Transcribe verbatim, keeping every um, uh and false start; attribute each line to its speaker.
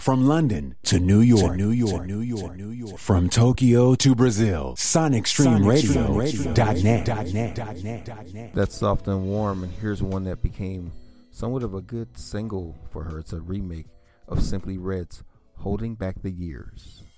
Speaker 1: From London to New York, to New York, to New York, New York. From Tokyo to Brazil, Sonic Stream Radio dot net.
Speaker 2: That's Soft and Warm, and here's one that became somewhat of a good single for her. It's a remake of Simply Red's Holding Back the Years.